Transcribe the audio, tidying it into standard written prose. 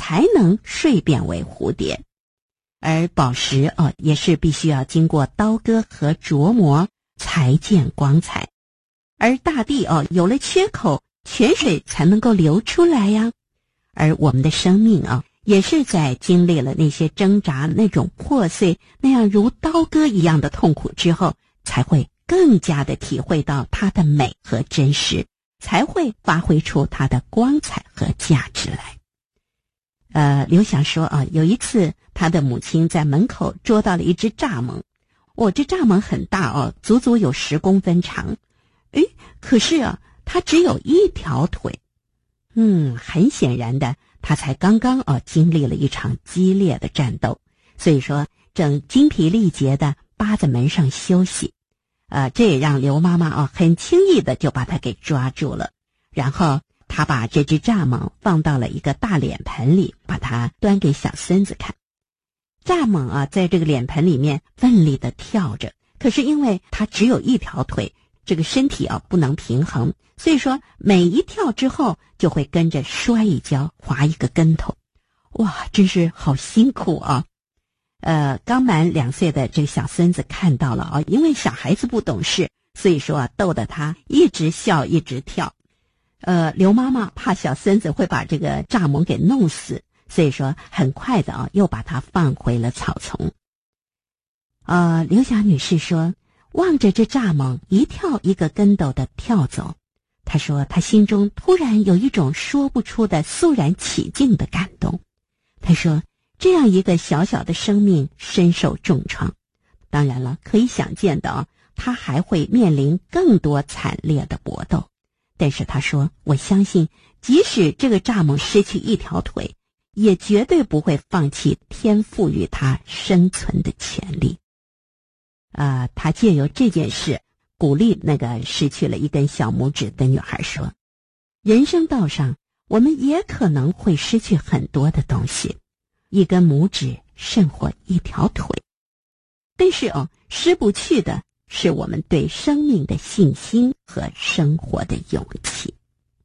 才能蜕变为蝴蝶。而宝石也是必须要经过刀割和琢磨才见光彩。而大地有了缺口，泉水才能够流出来呀。而我们的生命也是在经历了那些挣扎、那种破碎、那样如刀割一样的痛苦之后，才会更加的体会到它的美和真实，才会发挥出它的光彩和价值来。刘翔说有一次他的母亲在门口捉到了一只蚱蜢，这蚱蜢很大足足有10公分长。可是它只有一条腿。很显然的，他才刚刚经历了一场激烈的战斗，所以说正精疲力竭的扒在门上休息。这也让刘妈妈很轻易的就把它给抓住了，然后她把这只蚱蜢放到了一个大脸盆里，把它端给小孙子看。蚱蜢在这个脸盆里面奋力的跳着，可是因为它只有一条腿，这个身体不能平衡，所以说每一跳之后就会跟着摔一跤，滑一个跟头。哇，真是好辛苦啊。刚满2岁的这个小孙子看到了因为小孩子不懂事，所以说逗得他一直笑一直跳。刘妈妈怕小孙子会把这个蚱蜢给弄死，所以说很快的又把它放回了草丛。刘霞女士说，望着这蚱蜢一跳一个跟斗的跳走，她说她心中突然有一种说不出的肃然起敬的感动。她说这样一个小小的生命深受重创，当然了，可以想见的她还会面临更多惨烈的搏斗。但是她说，我相信即使这个蚱蜢失去一条腿，也绝对不会放弃天赋予它生存的权利。他借由这件事鼓励那个失去了一根小拇指的女孩说，人生道上我们也可能会失去很多的东西，一根拇指胜过一条腿，但是失不去的是我们对生命的信心和生活的勇气。